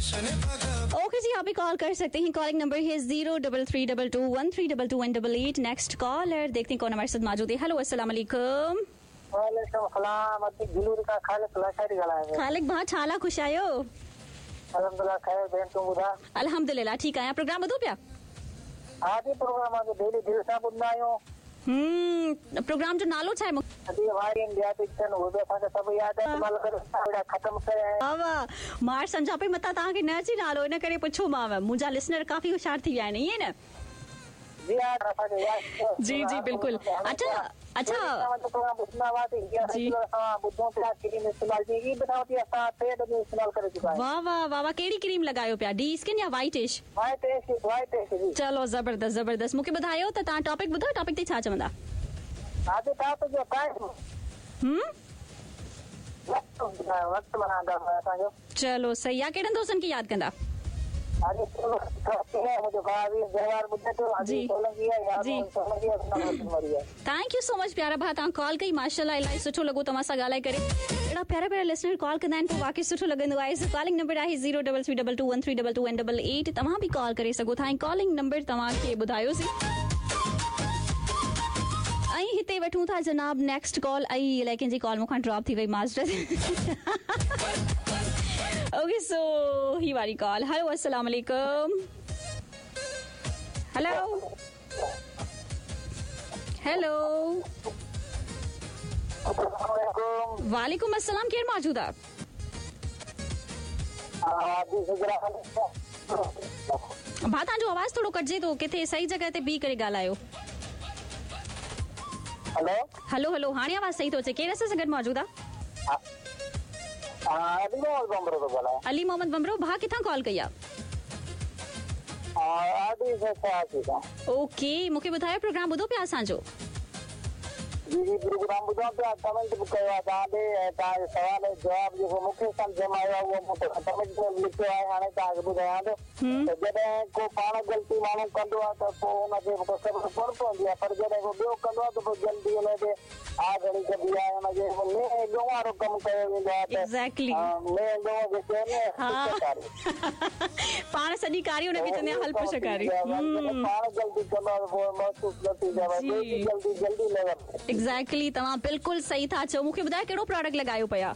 Okay जी, आप भी call कर सकते हैं. कॉलिंग नंबर है 0322132288. नेक्स्ट कॉलर देखते हैं कौन हमारे साथ मौजूद है. हेलो, अस्सलाम वालेकुम. खालिक भाउ छाला खुश आयो. अल्हम्दुलिल्लाह ठीक आया. प्रोग्राम ॿुधो पिया? प्रोग्राम जो नालो छा आहे? मार सम्झा पई मतां तव्हांखे न अची नालो, इन करे पुछोमांव. मुंहिंजा लिसनर काफ़ी होशियार थी विया आहिनि, ईअं न? जी जी बिल्कुल. अच्छा अच्छा जी. वाह वाह वाह वाह. कहिड़ी क्रीम लॻायो पिया? डी स्किन या वाइटिश? चलो ज़बरदस्त ज़बरदस्त. मूंखे ॿुधायो त तव्हां टॉपिक ॿुधो, टॉपिक ते छा चवंदा? चलो सही आहे. कहिड़नि दोस्तनि खे यादि कंदा? थैंक यू सो मच प्यारा भाउ. तव्हां कॉल कई, माशाल्लाह इलाही सुठो लॻो तव्हां सां ॻाल्हाए करे. अहिड़ा प्यारा प्यारा लिसनर कॉल कंदा आहिनि, पोइ वाक़ई सुठो लॻंदो आहे. कॉलिंग नंबर आहे 0322132288. तव्हां बि कॉल करे सघो था. कॉलिंग नंबर तव्हांखे ॿुधायोसीं. ऐं हिते वठूं था जनाब नेक्स्ट कॉल. ऐं अलाए कंहिंजी कॉल मूंखां ड्रॉप थी वई मास्टर. ओके सो ही वाली कॉल. हेलो, अस्सलाम वालेकुम. हेलो हेलो वालेकुम अस्सलाम. केरु मौजूद आहे? भाउ तव्हांजो आवाज़ थोरो कटिजे थो. किथे सही जॻह ते बीह करे ॻाल्हायो. Hello hello. हाणे आवाज़ सही थो अचे. केरु असां सां गॾु मौजूद आहे? अली मोहम्मद बमरो. भाउ किथां कॉल कई आहे? ओके. मूंखे ॿुधायो प्रोग्राम ॿुधो पिया असांजो? जॾहिं को पाण ग़लती माण्हू कंदो आहे त पोइ हुनखे ख़बर पवंदी आहे, पर जॾहिं को ॿियो कंदो आहे त पोइ जल्दी हुनखे आगणी कबी आहे. हुनजे में वारो कमु कयो वेंदो आहे. पाण सॼी कारी हुनखे चवंदी आहे हल्प शकारी. पाण ग़लती कंदो आहे पोइ महसूस न थींदो आहे. जल्दी जल्दी न. एग्जैक्टली. तव्हां बिल्कुलु सही था चओ. मूंखे ॿुधायो कहिड़ो प्रोडक्ट लॻायो पिया?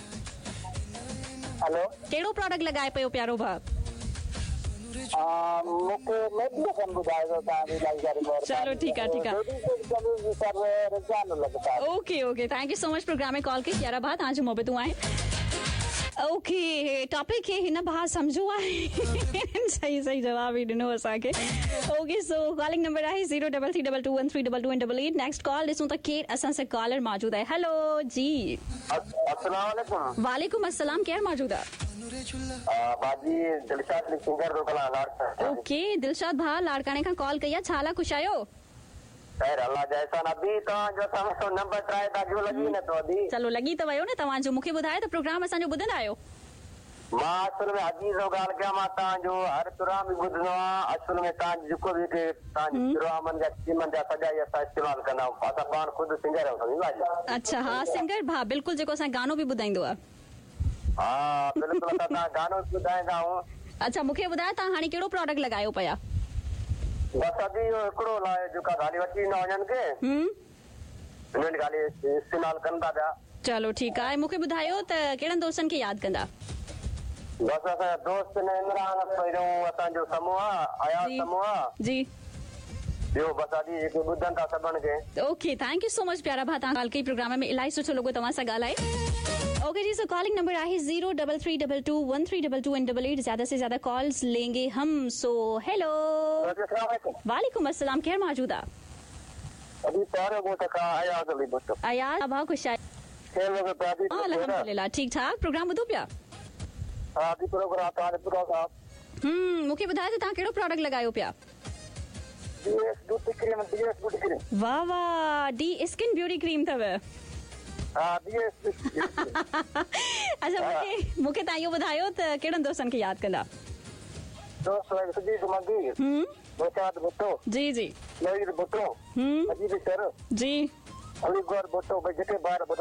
हेलो. कहिड़ो प्रोडक्ट लॻाए पियो प्यारो भाउ? चलो ठीक है ठीक है. Okay okay. Thank you so much programme में कॉल कई प्यारा भाउ. तव्हांजो मोहबतूं आहिनि. ओके. टॉपिक खे हिन भाउ सम्झो आहे. सही सही जवाब ई ॾिनो असांखे. ओके सो कॉलिंग नंबर आहे 0332132288. नेक्स्ट कॉल ॾिसूं त केरु असां सां कॉलर मौजूद आहे. हेलो जी. अस्सलाम वालेकुम. वालेकुम अस्सलाम. केरु मौजूद आहे? ओके दिलशाद भाउ लाड़काणे खां कॉल कई आहे. छा हाल आहे? ख़ुशि आहियो? चलो लॻी त वियो न तव्हांजो. मूंखे ॿुधायो त प्रोग्राम असांजो ॿुधंदा आहियो? मां असल में अजीज़ जो ॻाल्हि कयां. मां तव्हांजो हर प्रोग्राम बि ॿुधंदो आहियां. असल में तव्हां जेको बि प्रोग्रामनि जा स्कीमनि जा सॼा ई असां इस्तेमालु कंदा आहियूं. असां पाण ख़ुदि सिंगर आहियूं. अच्छा हा सिंगर भाउ. बिल्कुलु. जेको असां गानो बि ॿुधाईंदो आहे. हा बिल्कुलु. असां गानो बि ॿुधाईंदा आहियूं. अच्छा मूंखे ॿुधायो तव्हां हाणे कहिड़ो प्रोडक्ट लॻायो पिया? बस अभी हिकिड़ो लाइ जेका गाली वठी न वञनि के उन्हनि गाली इस्तेमालु कनि था पिया. चलो ठीकु आहे. मूंखे ॿुधायो त कहिड़नि दोस्तनि खे यादि कंदा? बस असांजा दोस्त इमरान पहिरियों असांजो समूह आहे, अयाज़ समूह आहे जी. ॿियो बस अॼु जेके ॿुधनि था सभिनि खे. Okay thank you so much प्यारा भाउ. तव्हां कल्ह के प्रोग्राम में इलाही सुठो लॻो तव्हां सां ॻाल्हाए. ओके जी. सो कॉलिंग नंबर आहे 0332132288. ज्यादा से ज्यादा कॉल्स लेंगे हम. So hello. वालेकुम अस्सलाम. केरु मौजूद आहे? अयाज़ भाउ ख़ुशि आहे? अल्हम्दुलिल्लाह ठीक ठाक. प्रोग्राम ॿुधो पिया? मूंखे ॿुधायो त तव्हां कहिड़ो प्रोडक्ट लॻायो पिया? वाह वाह. डी स्किन ब्यूटी क्रीम अथव? अच्छा मूंखे तव्हां इहो ॿुधायो त कहिड़नि दोस्तनि खे यादि कंदा? जी जी जी.